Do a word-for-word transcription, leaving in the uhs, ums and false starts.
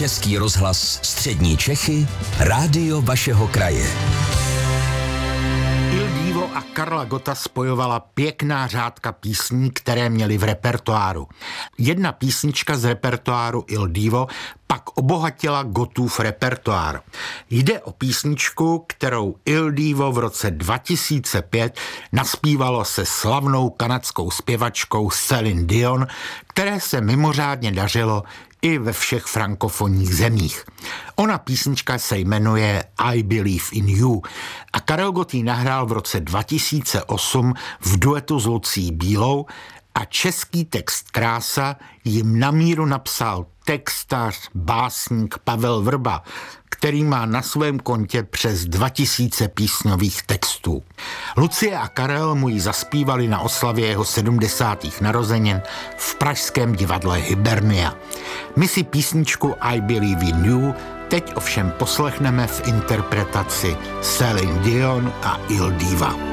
Český rozhlas Střední Čechy, rádio vašeho kraje. Il Divo a Karla Gotta spojovala pěkná řádka písní, které měly v repertoáru. Jedna písnička z repertoáru Il Divo pak obohatila Gottův repertoár. Jde o písničku, kterou Il Divo v roce dva tisíce pět naspívalo se slavnou kanadskou zpěvačkou Céline Dion, které se mimořádně dařilo i ve všech frankofonních zemích. Ona písnička se jmenuje I Believe in You a Karel Gott ji nahrál v roce dva tisíce osm v duetu s Lucií Bílou a český text Krása jim na míru napsal textař, básník Pavel Vrba, který má na svém kontě přes dva tisíce písňových textů. Lucie a Karel mu ji zaspívali na oslavě jeho sedmdesátých narozenin v pražském divadle Hibernia. My si písničku I Believe in You teď ovšem poslechneme v interpretaci Céline Dion a Il Diva.